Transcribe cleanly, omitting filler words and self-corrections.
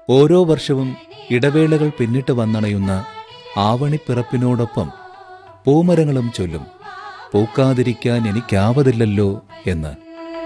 ഓരോ വർഷവും ഇടവേളകൾ പിന്നിട്ട് വന്നണയുന്ന ആവണിപ്പിറപ്പിനോടൊപ്പം പൂമരങ്ങളും ചൊല്ലും പൂക്കാതിരിക്കാൻ എനിക്കാവതില്ലല്ലോ എന്ന്.